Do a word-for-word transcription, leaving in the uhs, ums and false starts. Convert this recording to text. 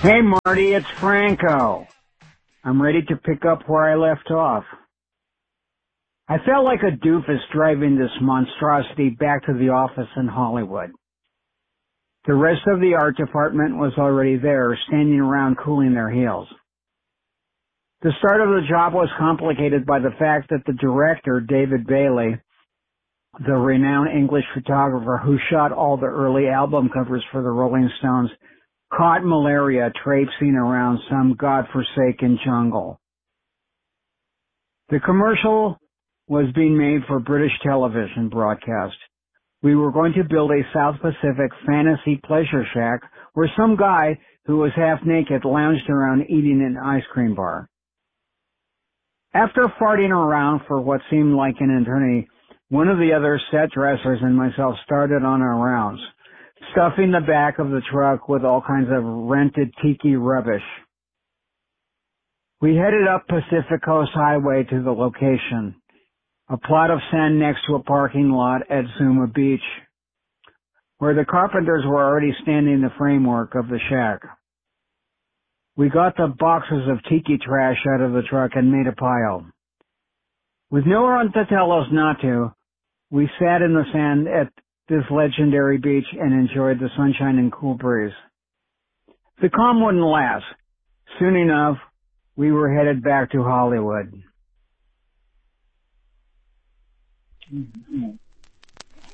Hey Marty, it's Franco. I'm ready to pick up where I left off. I felt like a doofus driving this monstrosity back to the office in Hollywood. The rest of the art department was already there, standing around cooling their heels. The start of the job was complicated by the fact that the director, David Bailey, the renowned English photographer who shot all the early album covers for the Rolling Stones, caught malaria traipsing around some godforsaken jungle. The commercial was being made for British television broadcast. We were going to build a South Pacific fantasy pleasure shack where some guy who was half naked lounged around eating an ice cream bar. After farting around for what seemed like an eternity, one of the other set dressers and myself started on our rounds, stuffing the back of the truck with all kinds of rented tiki rubbish. We headed up Pacific Coast Highway to the location, a plot of sand next to a parking lot at Zuma Beach, where the carpenters were already standing the framework of the shack. We got the boxes of tiki trash out of the truck and made a pile. With no one to tell us not to, we sat in the sand at this legendary beach and enjoyed the sunshine and cool breeze. The calm wouldn't last. Soon enough, we were headed back to Hollywood. Mm-hmm.